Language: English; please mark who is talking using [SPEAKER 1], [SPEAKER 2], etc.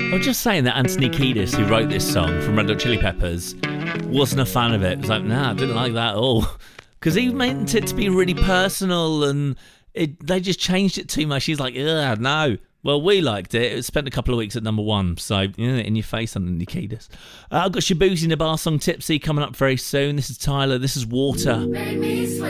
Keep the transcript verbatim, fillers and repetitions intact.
[SPEAKER 1] I was just saying that Anthony Kiedis, who wrote this song from Red Hot Chili Peppers, wasn't a fan of it. It was like, nah, I didn't like that at all. Because he meant it to be really personal and it, they just changed it too much. He's like, ugh, no. Well, we liked it. It spent a couple of weeks at number one. So, yeah, in your face, Anthony Kiedis. Uh, I've got Shaboozey Nabar song Tipsy coming up very soon. This is Tyler. This is Water.